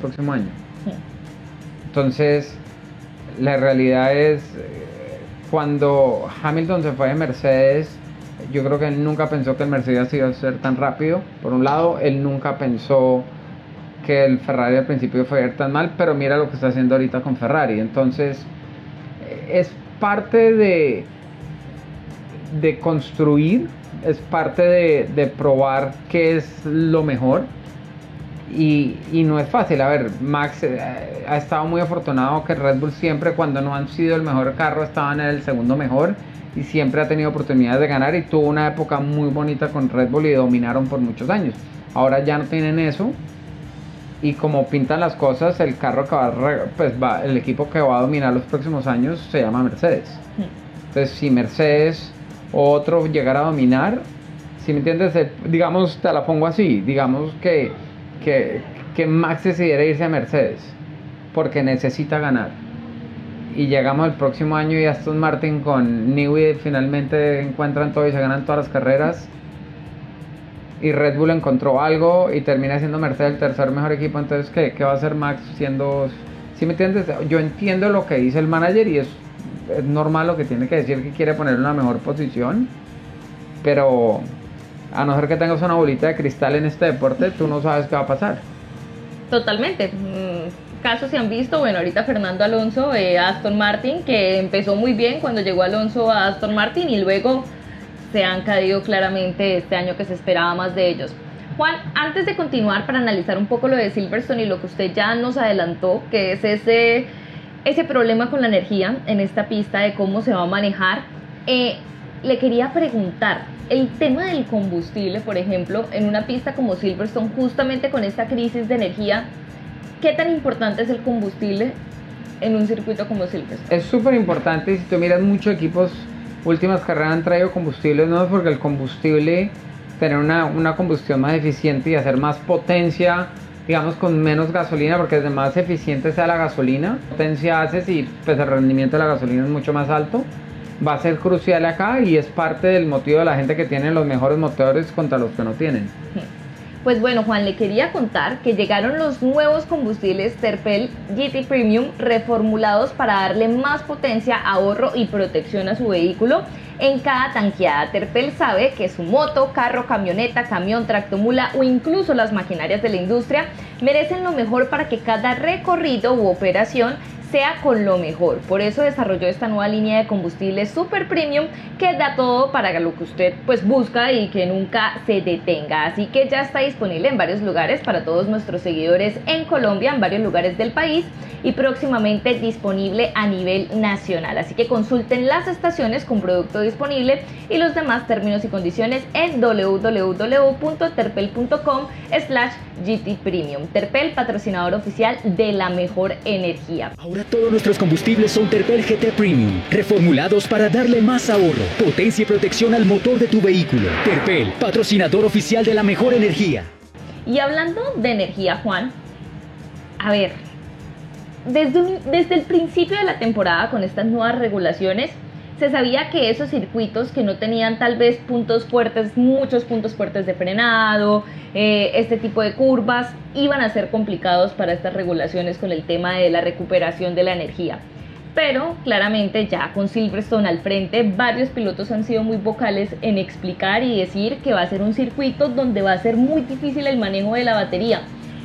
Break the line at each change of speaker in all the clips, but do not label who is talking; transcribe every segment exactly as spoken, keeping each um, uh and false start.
próximo año.
Sí.
Entonces, la realidad es, eh, cuando Hamilton se fue de Mercedes, yo creo que él nunca pensó que el Mercedes iba a ser tan rápido. Por un lado, él nunca pensó que el Ferrari al principio fue tan mal, pero mira lo que está haciendo ahorita con Ferrari. Entonces, eh, es parte de, de construir, es parte de, de probar qué es lo mejor. Y, y no es fácil. A ver, Max eh, ha estado muy afortunado que Red Bull siempre, cuando no han sido el mejor carro, estaban en el segundo mejor, y siempre ha tenido oportunidades de ganar, y tuvo una época muy bonita con Red Bull y dominaron por muchos años. Ahora ya no tienen eso, y como pintan las cosas, el carro que va, a, pues va, el equipo que va a dominar los próximos años se llama Mercedes. Entonces, si Mercedes o otro llegara a dominar, si me entiendes, digamos, te la pongo así, digamos que Que, que Max decidiera irse a Mercedes porque necesita ganar, y llegamos el próximo año y Aston Martin con Newey finalmente encuentran todo y se ganan todas las carreras, y Red Bull encontró algo y termina siendo Mercedes el tercer mejor equipo. Entonces, ¿qué, qué va a hacer Max siendo? ¿Sí me entiendes? Yo entiendo lo que dice el manager, y es, es normal lo que tiene que decir, que quiere poner una mejor posición, pero a no ser que tengas una bolita de cristal en este deporte, tú no sabes qué va a pasar.
Totalmente. Casos se han visto. Bueno, ahorita Fernando Alonso, eh, Aston Martin, que empezó muy bien cuando llegó Alonso a Aston Martin, y luego se han caído claramente este año, que se esperaba más de ellos. Juan, antes de continuar para analizar un poco lo de Silverstone y lo que usted ya nos adelantó, que es ese, ese problema con la energía en esta pista, de cómo se va a manejar, eh, le quería preguntar, el tema del combustible, por ejemplo, en una pista como Silverstone, justamente con esta crisis de energía, ¿qué tan importante es el combustible en un circuito como Silverstone?
Es súper importante, y si tú miras, muchos equipos, últimas carreras han traído combustible, no es porque el combustible, tener una, una combustión más eficiente y hacer más potencia, digamos, con menos gasolina, porque desde más eficiente sea la gasolina, potencia haces, y pues el rendimiento de la gasolina es mucho más alto, va a ser crucial acá, y es parte del motivo de la gente que tiene los mejores motores contra los que no tienen.
Pues bueno, Juan, le quería contar que llegaron los nuevos combustibles Terpel G T Premium reformulados para darle más potencia, ahorro y protección a su vehículo en cada tanqueada. Terpel sabe que su moto, carro, camioneta, camión, tractomula o incluso las maquinarias de la industria merecen lo mejor para que cada recorrido u operación sea con lo mejor. Por eso desarrolló esta nueva línea de combustible super premium, que da todo para lo que usted pues busca y que nunca se detenga. Así que ya está disponible en varios lugares para todos nuestros seguidores en Colombia, en varios lugares del país, y próximamente disponible a nivel nacional. Así que consulten las estaciones con producto disponible y los demás términos y condiciones en w w w punto terpel punto com slash G T Premium. Terpel, patrocinador oficial de la mejor energía.
Ahora todos nuestros combustibles son Terpel G T Premium, reformulados para darle más ahorro, potencia y protección al motor de tu vehículo. Terpel, patrocinador oficial de la mejor energía.
Y hablando de energía, Juan, a ver, desde, un, desde el principio de la temporada, con estas nuevas regulaciones, se sabía que esos circuitos que no tenían tal vez puntos fuertes, muchos puntos fuertes de frenado, eh, este tipo de curvas, iban a ser complicados para estas regulaciones con el tema de la recuperación de la energía. Pero claramente ya con Silverstone al frente, varios pilotos han sido muy vocales en explicar y decir que va a ser un circuito donde va a ser muy difícil el manejo de la batería.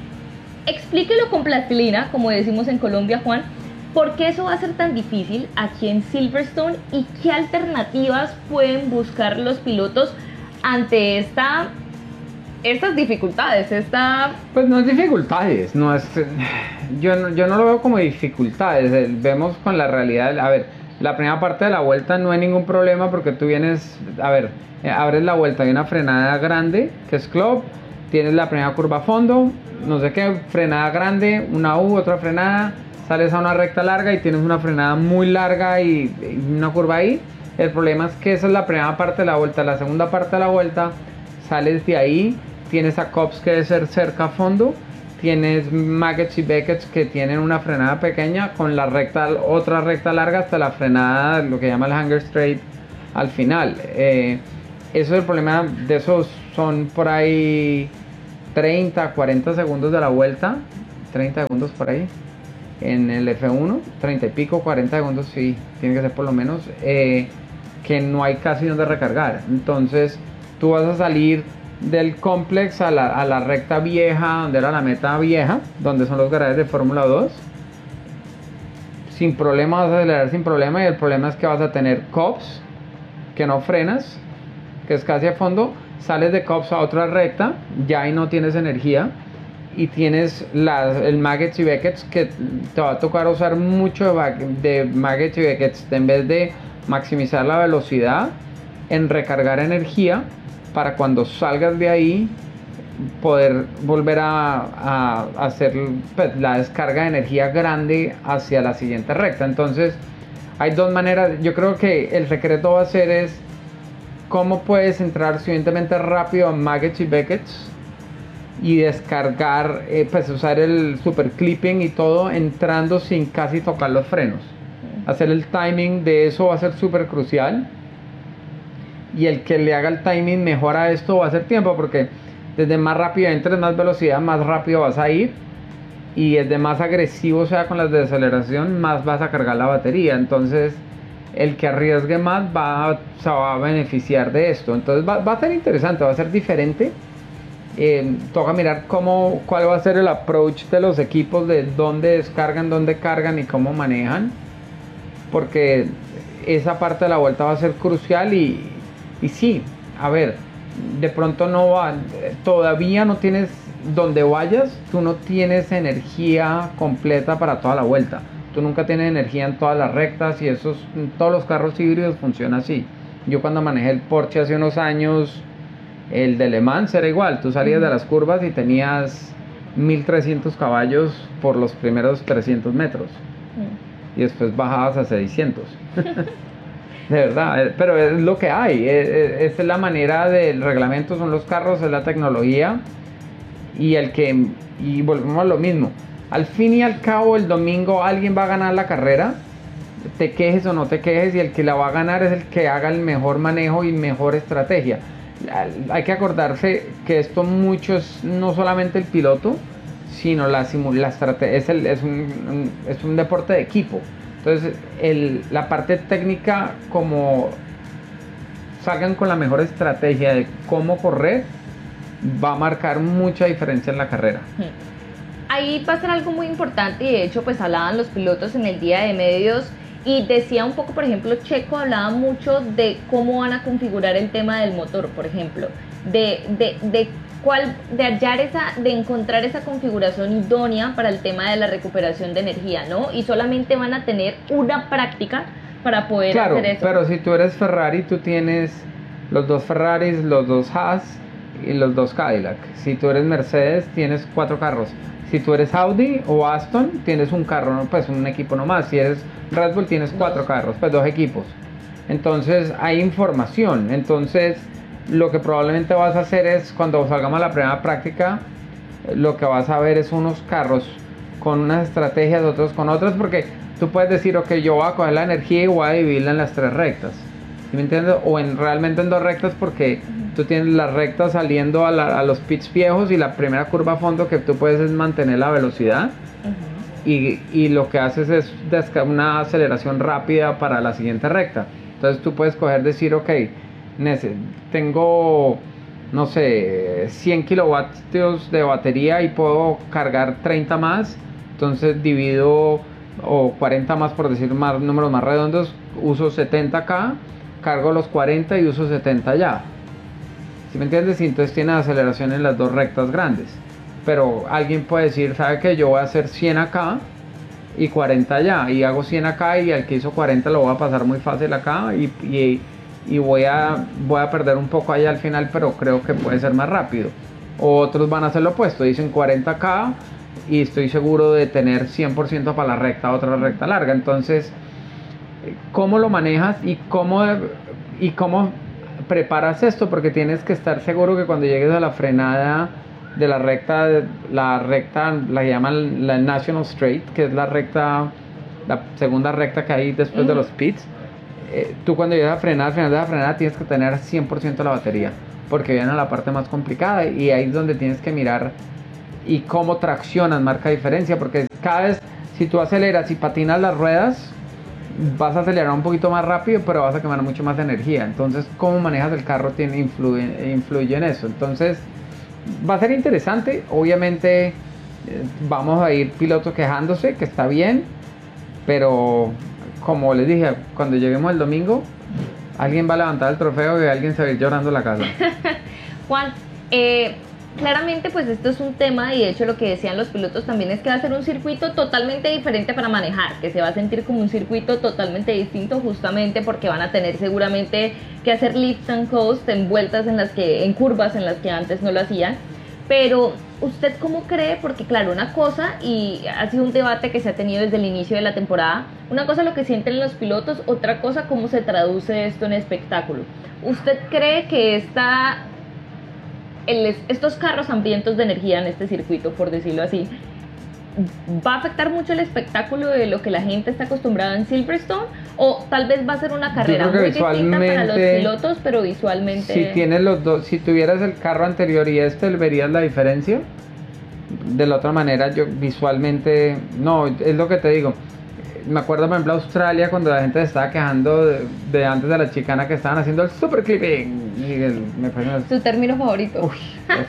Explíquelo con plastilina, como decimos en Colombia, Juan. ¿Por qué eso va a ser tan difícil aquí en Silverstone y qué alternativas pueden buscar los pilotos ante esta, estas dificultades? Esta...
Pues no es dificultades, no es, yo, no, yo no lo veo como dificultades, vemos con la realidad. A ver, la primera parte de la vuelta no hay ningún problema, porque tú vienes, a ver, abres la vuelta, hay una frenada grande que es club, tienes la primera curva a fondo, no sé qué, frenada grande, una U, otra frenada, sales a una recta larga y tienes una frenada muy larga y, y una curva ahí. El problema es que esa es la primera parte de la vuelta. La segunda parte de la vuelta, sales de ahí, tienes a Cops que debe ser cerca a fondo, tienes Maggots y Beckett que tienen una frenada pequeña con la recta, otra recta larga hasta la frenada, lo que llama el hanger straight al final. Eh, eso es el problema de esos, son por ahí treinta, cuarenta segundos de la vuelta. treinta segundos por ahí. En el F uno, treinta y pico, cuarenta segundos, sí, tiene que ser por lo menos, eh, que no hay casi donde recargar. Entonces tú vas a salir del complex a la, a la recta vieja, donde era la meta vieja, donde son los garajes de Fórmula dos. Sin problema, vas a acelerar sin problema, y el problema es que vas a tener cops, que no frenas, que es casi a fondo. Sales de cops a otra recta, ya ahí no tienes energía, y tienes las, el Maggotts y Becketts, que te va a tocar usar mucho de, de Maggotts y Becketts en vez de maximizar la velocidad, en recargar energía para cuando salgas de ahí poder volver a, a hacer pues, la descarga de energía grande hacia la siguiente recta. Entonces hay dos maneras. Yo creo que el secreto va a ser es cómo puedes entrar suficientemente rápido a Maggotts y Becketts y descargar, eh, pues usar el super clipping y todo entrando sin casi tocar los frenos. Hacer el timing de eso va a ser súper crucial, y el que le haga el timing mejor a esto va a ser tiempo, porque desde más rápido entres, más velocidad, más rápido vas a ir, y desde más agresivo sea con las de aceleración, más vas a cargar la batería. Entonces el que arriesgue más va a, se va a beneficiar de esto. Entonces va, va a ser interesante, va a ser diferente. Eh, toca mirar cómo, cuál va a ser el approach de los equipos, de dónde descargan, dónde cargan y cómo manejan, porque esa parte de la vuelta va a ser crucial. Y, y sí, a ver, de pronto no va, todavía no tienes, donde vayas, tú no tienes energía completa para toda la vuelta. Tú nunca tienes energía en todas las rectas, y esos, todos los carros híbridos funcionan así. Yo cuando manejé el Porsche hace unos años, el de Le Mans era igual. Tú salías de las curvas y tenías mil trescientos caballos por los primeros trescientos metros, y después bajabas a seiscientos. De verdad, pero es lo que hay, es, es la manera del reglamento, son los carros, es la tecnología, y el que, y volvemos a lo mismo, al fin y al cabo el domingo alguien va a ganar la carrera, te quejes o no te quejes, y el que la va a ganar es el que haga el mejor manejo y mejor estrategia. Hay que acordarse que esto mucho es no solamente el piloto, sino la, la estrategia, es, el, es, un, es un deporte de equipo. Entonces el, la parte técnica, como salgan con la mejor estrategia de cómo correr, va a marcar mucha diferencia en la carrera.
Ahí va a ser algo muy importante, y de hecho pues hablaban los pilotos en el día de medios, y decía un poco, por ejemplo, Checo hablaba mucho de cómo van a configurar el tema del motor, por ejemplo, de, de, de cuál, de hallar esa, de encontrar esa configuración idónea para el tema de la recuperación de energía, ¿no? Y solamente van a tener una práctica para poder
claro,
hacer eso.
Pero si tú eres Ferrari, tú tienes los dos Ferraris, los dos Haas y los dos Cadillac. Si tú eres Mercedes, tienes cuatro carros. Si tú eres Audi o Aston, tienes un carro, pues un equipo nomás. Si eres Red Bull, tienes cuatro dos. carros, pues dos equipos. Entonces hay información. Entonces lo que probablemente vas a hacer es, cuando salgamos a la primera práctica, lo que vas a ver es unos carros con unas estrategias, otros con otras, porque tú puedes decir, ok, yo voy a coger la energía y voy a dividirla en las tres rectas, ¿sí me entiendes? O en, realmente en dos rectas, porque uh-huh. tú tienes las rectas saliendo a, la, a los pits viejos, y la primera curva a fondo que tú puedes es mantener la velocidad, uh-huh. y, y lo que haces es una aceleración rápida para la siguiente recta. Entonces tú puedes coger, decir, ok, tengo, no sé, cien kilovatios de batería y puedo cargar treinta más, entonces divido, o cuarenta más, por decir más, números más redondos, uso setenta acá, cargo los cuarenta y uso setenta allá, ¿sí me entiendes? Y entonces tiene aceleración en las dos rectas grandes. Pero alguien puede decir, ¿sabe qué? Yo voy a hacer cien acá y cuarenta allá, y hago cien acá, y al que hizo cuarenta lo voy a pasar muy fácil acá, y, y, y voy, a, voy a perder un poco allá al final, pero creo que puede ser más rápido. O otros van a hacer lo opuesto, dicen cuarenta acá y estoy seguro de tener cien por ciento para la recta, otra recta larga. Entonces, ¿cómo lo manejas y cómo, y cómo preparas esto? Porque tienes que estar seguro que cuando llegues a la frenada de la recta, la recta la llaman la National Straight, que es la recta, la segunda recta que hay después uh-huh. de los pits, eh, tú cuando llegas a frenar, al final de la frenada tienes que tener cien por ciento de la batería, porque viene a la parte más complicada, y ahí es donde tienes que mirar y cómo traccionas marca diferencia, porque cada vez si tú aceleras y patinas las ruedas, vas a acelerar un poquito más rápido, pero vas a quemar mucho más energía. Entonces, cómo manejas el carro tiene, influye, influye en eso. Entonces, va a ser interesante. Obviamente, eh, vamos a ir pilotos quejándose, que está bien, pero como les dije, cuando lleguemos el domingo, alguien va a levantar el trofeo y alguien se va a ir llorando a la casa.
Juan, eh, claramente pues esto es un tema y de hecho lo que decían los pilotos también es que va a ser un circuito totalmente diferente para manejar, que se va a sentir como un circuito totalmente distinto justamente porque van a tener seguramente que hacer lift and coast en vueltas en las que, en curvas en las que antes no lo hacían. Pero, ¿usted cómo cree? Porque claro, una cosa, y ha sido un debate que se ha tenido desde el inicio de la temporada, una cosa lo que sienten los pilotos, otra cosa cómo se traduce esto en espectáculo. ¿Usted cree que esta, el, estos carros hambrientos de energía en este circuito, por decirlo así, va a afectar mucho el espectáculo de lo que la gente está acostumbrada en Silverstone? ¿O tal vez va a ser una carrera muy distinta para los pilotos, pero visualmente?
Si tienes los dos, si tuvieras el carro anterior y este, ¿verías la diferencia? De la otra manera, yo visualmente, no, es lo que te digo. Me acuerdo, por ejemplo, Australia, cuando la gente se estaba quejando de, de antes de la chicana que estaban haciendo el super clipping. Y el, me parece,
¿su término favorito?
Uy,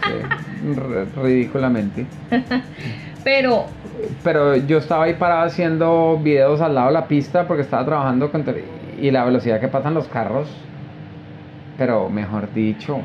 ese, ridículamente.
Pero...
Pero yo estaba ahí parado haciendo videos al lado de la pista porque estaba trabajando con... Y la velocidad que pasan los carros, pero mejor dicho...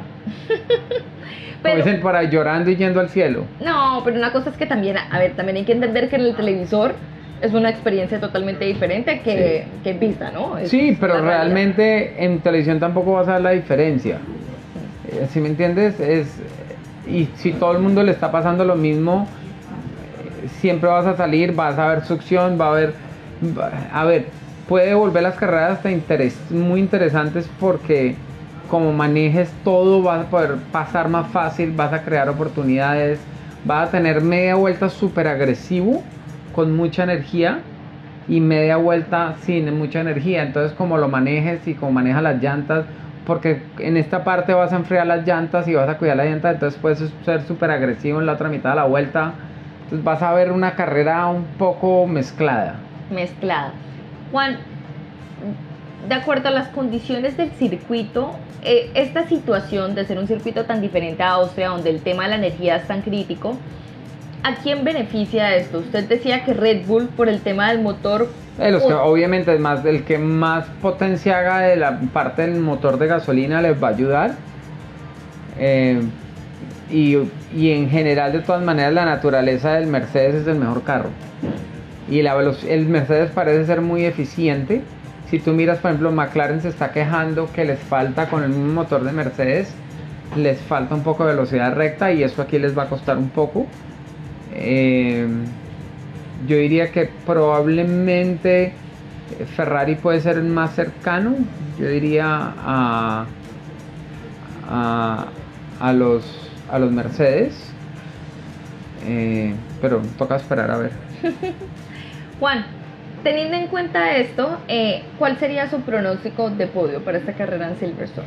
Pero, como dicen por ahí, llorando y yendo al cielo.
No, pero una cosa es que también, a ver, también hay que entender que en el televisor es una experiencia totalmente diferente que, sí. que en pista, ¿no? Es,
sí, pero realmente en televisión tampoco vas a ver la diferencia. ¿Sí me entiendes? Es, y si todo el mundo le está pasando lo mismo, siempre vas a salir, vas a ver succión, va a haber... A ver, puede volver las carreras hasta interes, muy interesantes porque como manejes todo vas a poder pasar más fácil, vas a crear oportunidades, vas a tener media vuelta súper agresivo con mucha energía y media vuelta sin mucha energía. Entonces como lo manejes y como manejas las llantas, porque en esta parte vas a enfriar las llantas y vas a cuidar las llantas, entonces puedes ser súper agresivo en la otra mitad de la vuelta. Entonces vas a ver una carrera un poco mezclada.
Mezclada. Juan, de acuerdo a las condiciones del circuito, eh, esta situación de ser un circuito tan diferente a Austria, donde el tema de la energía es tan crítico, ¿a quién beneficia esto? Usted decía que Red Bull, por el tema del motor...
Eh, los que, obviamente, es más, el que más potencia haga de la parte del motor de gasolina les va a ayudar. Eh, y, y en general, de todas maneras, la naturaleza del Mercedes es el mejor carro. Y la el Mercedes parece ser muy eficiente. Si tú miras, por ejemplo, McLaren se está quejando que les falta con el mismo motor de Mercedes, les falta un poco de velocidad recta y eso aquí les va a costar un poco. Eh, yo diría que probablemente Ferrari puede ser el más cercano. Yo diría a, a, a, los, a los Mercedes. Eh, pero toca esperar a ver.
Juan, teniendo en cuenta esto, eh, ¿cuál sería su pronóstico de podio para esta carrera en Silverstone?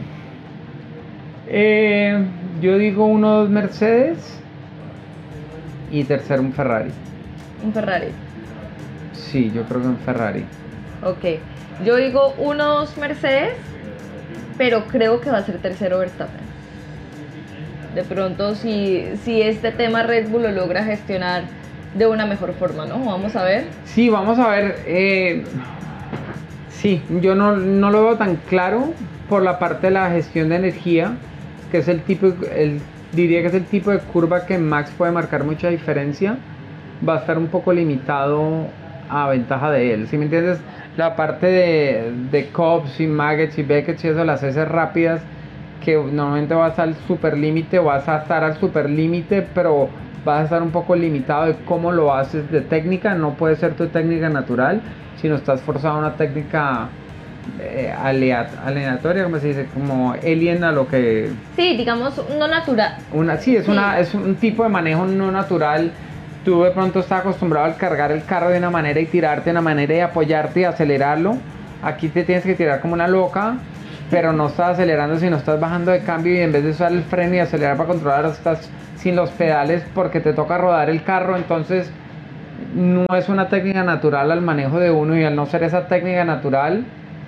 Eh, yo digo unos Mercedes y tercero un Ferrari.
¿Un Ferrari?
Sí, yo creo que un Ferrari.
Ok, yo digo unos Mercedes, pero creo que va a ser tercero Verstappen. De pronto, si, si este tema Red Bull lo logra gestionar de una mejor forma, ¿no? Vamos a ver.
Sí, vamos a ver. Eh, sí, yo no, no lo veo tan claro por la parte de la gestión de energía, que es el tipo, el, diría que es el tipo de curva que Max puede marcar mucha diferencia. Va a estar un poco limitado a ventaja de él. ¿Sí me entiendes? La parte de, de Cobbs y Maggotts y Beckett y eso, las S rápidas, que normalmente vas al super límite, vas a estar al super límite, pero vas a estar un poco limitado de cómo lo haces de técnica. No puede ser tu técnica natural, sino estás forzado a una técnica eh, aleatoria, como se dice, como alien a lo que...
Sí, digamos, no natural.
Una, sí, es, sí. Una, es un tipo de manejo no natural. Tú de pronto estás acostumbrado a cargar el carro de una manera y tirarte de una manera y apoyarte y acelerarlo. Aquí te tienes que tirar como una loca, pero no estás acelerando, sino estás bajando de cambio y en vez de usar el freno y acelerar para controlar, estás sin los pedales porque te toca rodar el carro, entonces no es una técnica natural al manejo de uno, y al no ser esa técnica natural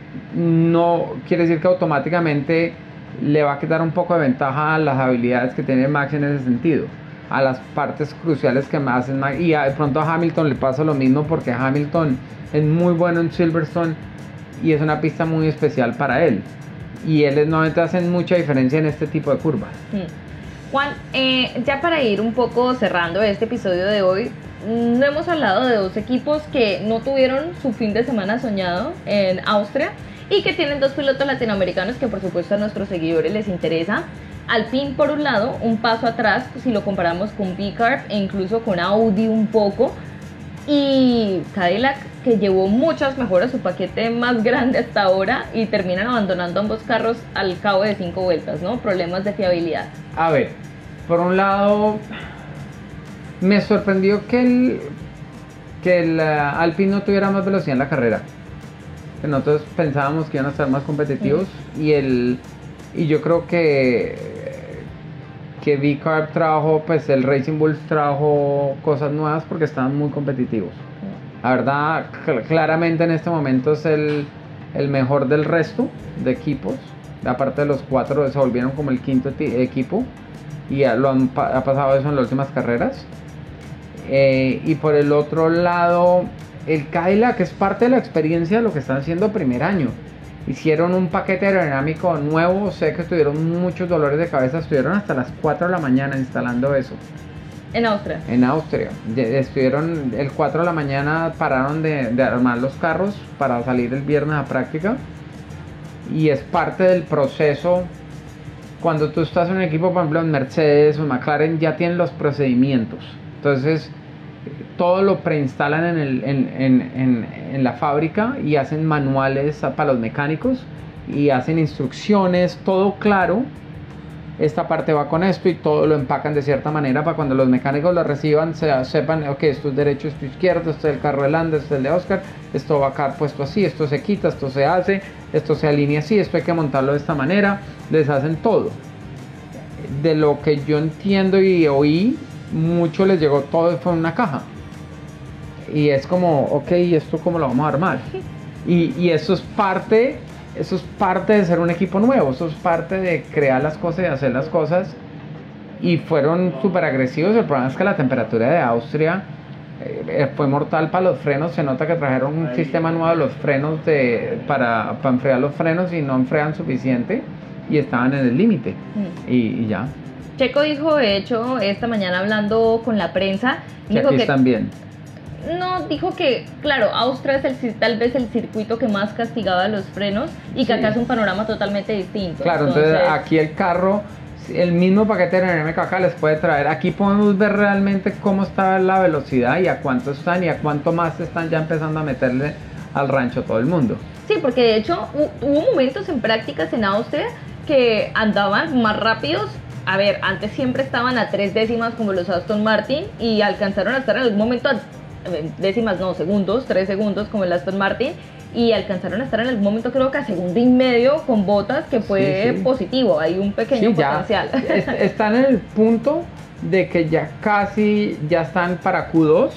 no quiere decir que automáticamente le va a quitar un poco de ventaja a las habilidades que tiene Max en ese sentido, a las partes cruciales que me hacen Max. Y de pronto a Hamilton le pasa lo mismo, porque Hamilton es muy bueno en Silverstone y es una pista muy especial para él, y él normalmente hacen mucha diferencia en este tipo de curvas.
Mm. Juan, eh, ya para ir un poco cerrando este episodio de hoy, no hemos hablado de dos equipos que no tuvieron su fin de semana soñado en Austria y que tienen dos pilotos latinoamericanos que por supuesto a nuestros seguidores les interesa. Alpine, por un lado, un paso atrás si lo comparamos con V-Carb e incluso con Audi un poco, y Cadillac, que llevó muchas mejoras, su paquete más grande hasta ahora, y terminan abandonando ambos carros al cabo de cinco vueltas, ¿no? Problemas de fiabilidad.
A ver, por un lado, me sorprendió que el, que el uh, Alpine no tuviera más velocidad en la carrera. Que nosotros pensábamos que iban a estar más competitivos, mm. y el y yo creo que que V-Carb trajo, pues el Racing Bulls trajo cosas nuevas porque estaban muy competitivos. Mm. La verdad, cl- claramente en este momento es el, el mejor del resto de equipos. Aparte de los cuatro, se volvieron como el quinto ti- equipo, y ya lo han pa- ha pasado eso en las últimas carreras. Eh, y por el otro lado, el Cadillac es parte de la experiencia de lo que están haciendo primer año. Hicieron un paquete aerodinámico nuevo, sé que tuvieron muchos dolores de cabeza, estuvieron hasta las cuatro de la mañana instalando eso.
En Austria.
En Austria. Estuvieron el cuatro de la mañana, pararon de, de armar los carros para salir el viernes a práctica. Y es parte del proceso. Cuando tú estás en un equipo, por ejemplo en Mercedes o McLaren, ya tienen los procedimientos. Entonces todo lo preinstalan en, el, en, en, en, en la fábrica, y hacen manuales para los mecánicos y hacen instrucciones, todo claro. Esta parte va con esto, y todo lo empacan de cierta manera para cuando los mecánicos lo reciban se, sepan, ok, esto es derecho, esto es izquierdo, esto es el carro de Landa, esto es el de Oscar, esto va acá puesto así, esto se quita, esto se hace, esto se alinea así, esto hay que montarlo de esta manera. Les hacen todo. De lo que yo entiendo y oí, mucho les llegó todo fue en una caja. Y es como, ok, ¿y esto cómo lo vamos a armar? Y, y eso es parte, eso es parte de ser un equipo nuevo, eso es parte de crear las cosas y hacer las cosas. Y fueron súper agresivos. El problema es que la temperatura de Austria eh, fue mortal para los frenos. Se nota que trajeron un sistema nuevo de los frenos de, para, para enfriar los frenos, y no enfrian suficiente, y estaban en el límite. Mm. Y, y ya.
Checo dijo, de hecho, esta mañana hablando con la prensa,
que
dijo
aquí
que
están bien.
No, dijo que, claro, Austria es el, tal vez el circuito que más castigaba los frenos, y que sí, acá es un panorama totalmente distinto.
Claro, entonces, entonces aquí el carro, el mismo paquete aerodinámico acá les puede traer. Aquí podemos ver realmente cómo está la velocidad y a cuánto están y a cuánto más están ya empezando a meterle al rancho todo el mundo.
Sí, porque de hecho hubo momentos en prácticas en Austria que andaban más rápidos. A ver, antes siempre estaban a tres décimas como los Aston Martin, y alcanzaron a estar en algún momento a décimas, no, segundos, tres segundos como el Aston Martin, y alcanzaron a estar en algún momento creo que a segundo y medio con Bottas, que fue sí, sí. positivo, hay un pequeño sí, potencial.
Es, están en el punto de que ya casi ya están para Q dos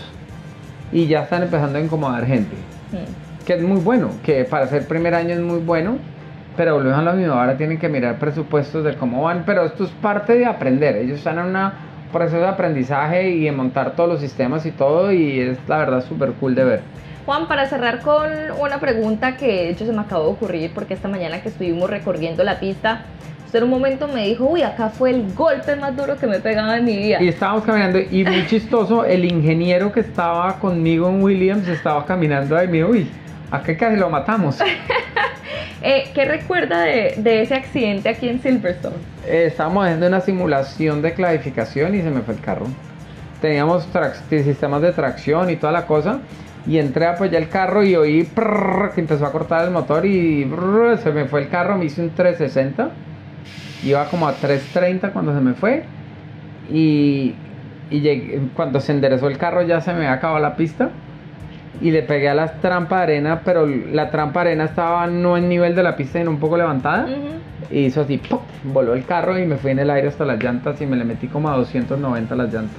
y ya están empezando a incomodar gente, hmm. que es muy bueno, que para ser primer año es muy bueno, pero volvemos a lo mismo, ahora tienen que mirar presupuestos de cómo van, pero esto es parte de aprender, ellos están en una proceso de aprendizaje y de montar todos los sistemas y todo, y es la verdad súper cool de ver.
Juan, para cerrar con una pregunta que de hecho se me acabó de ocurrir, porque esta mañana que estuvimos recorriendo la pista, usted en un momento me dijo, uy, acá fue el golpe más duro que me pegaba en mi vida.
Y estábamos caminando, y muy chistoso, el ingeniero que estaba conmigo en Williams estaba caminando ahí, me dijo, uy, acá casi lo matamos.
eh, ¿Qué recuerda de, de ese accidente aquí en Silverstone?
Eh, estábamos haciendo una simulación de clasificación y se me fue el carro. Teníamos sistemas de tracción y toda la cosa, y entré a apoyar el carro y oí prrr, que empezó a cortar el motor, y prrr, se me fue el carro. Me hice un trescientos sesenta, iba como a trescientos treinta cuando se me fue, y, y llegué, cuando se enderezó el carro ya se me había acabado la pista, y le pegué a la trampa de arena, pero la trampa de arena estaba no en nivel de la pista, sino un poco levantada. Uh-huh. Y hizo así, ¡pum! Voló el carro y me fui en el aire hasta las llantas y me le metí como a doscientos noventa las llantas.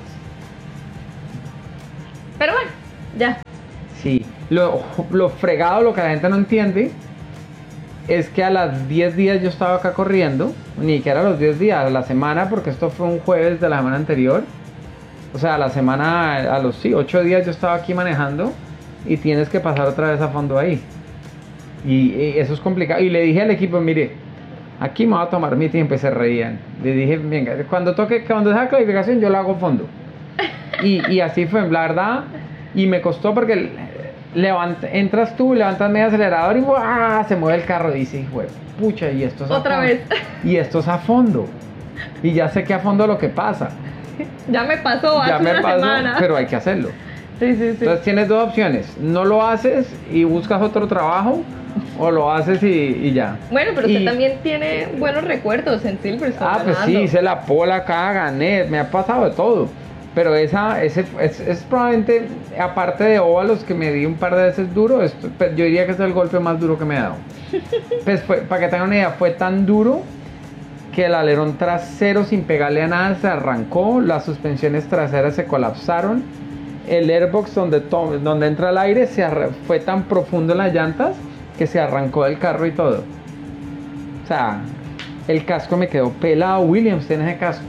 Pero bueno, ya.
Sí, lo, lo fregado, lo que la gente no entiende, es que a las diez días yo estaba acá corriendo, ni que era los diez días, a la semana, porque esto fue un jueves de la semana anterior. O sea, a la semana, a los sí, ocho días yo estaba aquí manejando. Y tienes que pasar otra vez a fondo ahí. Y, y eso es complicado. Y le dije al equipo, mire, aquí me voy a tomar mi tiempo. Y se reían. Le dije, venga, cuando toque, cuando sea clasificación yo lo hago fondo. Y, y así fue, la verdad. Y me costó porque levanta, entras tú, levantas medio acelerador y ¡buah! Se mueve el carro. Y dice, hijo de pucha, y esto es a
otra
fondo.
vez.
Y esto es a fondo. Y ya sé que a fondo lo que pasa.
Ya me pasó hace
ya me
una
pasó,
semana.
Pero hay que hacerlo.
Sí, sí, sí.
Entonces tienes dos opciones, no lo haces y buscas otro trabajo, o lo haces y, y ya.
Bueno, pero
y,
usted también tiene buenos recuerdos en Silverstone.
Ah, pues sí, hice la pola acá, gané, me ha pasado de todo. Pero esa, ese, es, es probablemente, aparte de óvalos que me di un par de veces duro, esto, yo diría que es el golpe más duro que me he dado. Pues fue, para que tengan una idea, fue tan duro que el alerón trasero sin pegarle a nada se arrancó, las suspensiones traseras se colapsaron. El airbox donde, to- donde entra el aire se arra- fue tan profundo en las llantas que se arrancó del carro y todo. O sea, el casco me quedó pelado. Williams tiene ese casco.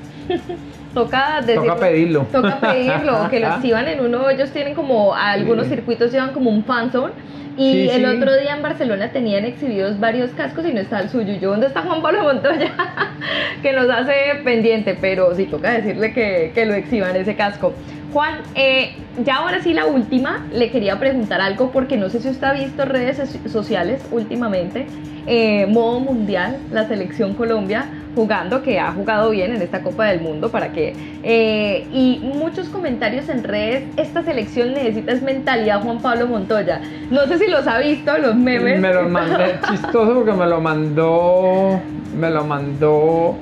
Toca, decirlo,
toca pedirlo.
Toca pedirlo, que lo exhiban en uno. Ellos tienen como, algunos sí. circuitos llevan como un fan zone. Y sí, el sí. otro día en Barcelona tenían exhibidos varios cascos y no está el suyo. Yo, ¿dónde está Juan Pablo Montoya? Que nos hace pendiente, pero sí toca decirle que, que lo exhiban ese casco. Juan, eh, ya ahora sí la última, le quería preguntar algo porque no sé si usted ha visto redes sociales últimamente, eh, modo mundial, la selección Colombia jugando, que ha jugado bien en esta Copa del Mundo, para que, eh, y muchos comentarios en redes, esta selección necesita es mentalidad Juan Pablo Montoya. No sé si los ha visto, los memes.
Me lo mandé, chistoso porque me lo mandó, me lo mandó,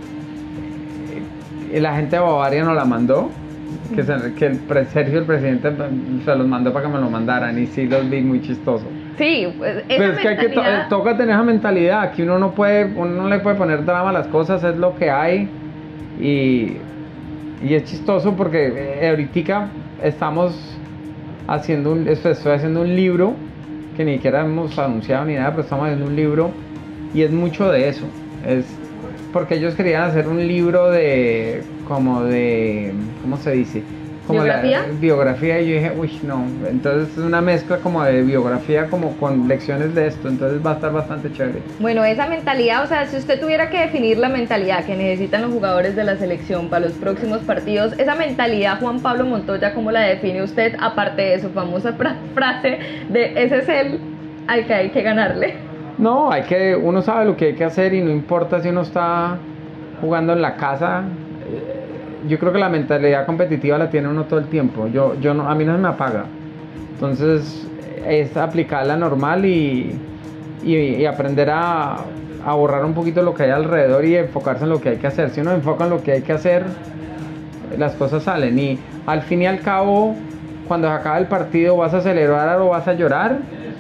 la gente de Bavaria nos la mandó. Que, se, que el pre, Sergio, el presidente, se los mandó para que me lo mandaran y sí los vi muy chistosos.
Sí, pues esa
pero es que, hay que to, toca tener esa mentalidad, que uno no puede, uno no le puede poner drama a las cosas, es lo que hay y, y es chistoso porque eh, ahorita estamos haciendo un, estoy haciendo un libro que ni siquiera hemos anunciado ni nada, pero estamos haciendo un libro y es mucho de eso, es porque ellos querían hacer un libro de, como de, ¿cómo se dice? Como
¿Biografía?
La, biografía, y yo dije, uy, no, entonces es una mezcla como de biografía, como con lecciones de esto, entonces va a estar bastante chévere.
Bueno, esa mentalidad, o sea, si usted tuviera que definir la mentalidad que necesitan los jugadores de la selección para los próximos partidos, esa mentalidad, Juan Pablo Montoya, ¿cómo la define usted? Aparte de su famosa frase de, ese es el al que hay que ganarle.
No, hay que, uno sabe lo que hay que hacer y no importa si uno está jugando en la casa. Yo creo que la mentalidad competitiva la tiene uno todo el tiempo. Yo, yo no, a mí no se me apaga. Entonces es aplicarla normal y, y, y aprender a, a borrar un poquito lo que hay alrededor y enfocarse en lo que hay que hacer. Si uno enfoca en lo que hay que hacer, las cosas salen. Y al fin y al cabo, cuando se acaba el partido, vas a celebrar o vas a llorar.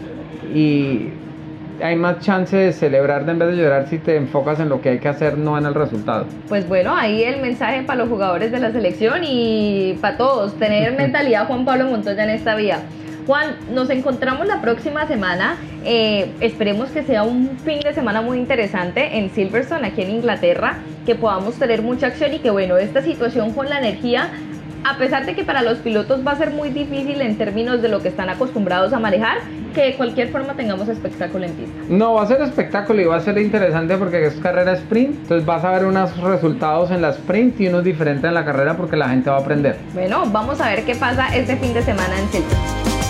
Y hay más chance de celebrar en vez de llorar si te enfocas en lo que hay que hacer, no en el resultado.
Pues bueno, ahí el mensaje para los jugadores de la selección y para todos, tener mentalidad Juan Pablo Montoya en esta vía. Juan, nos encontramos la próxima semana, eh, esperemos que sea un fin de semana muy interesante en Silverstone, aquí en Inglaterra, que podamos tener mucha acción y que bueno, esta situación con la energía, a pesar de que para los pilotos va a ser muy difícil en términos de lo que están acostumbrados a manejar, que de cualquier forma tengamos espectáculo en pista.
No, va a ser espectáculo y va a ser interesante porque es carrera sprint, entonces vas a ver unos resultados en la sprint y unos diferentes en la carrera porque la gente va a aprender.
Bueno, vamos a ver qué pasa este fin de semana en Silverstone.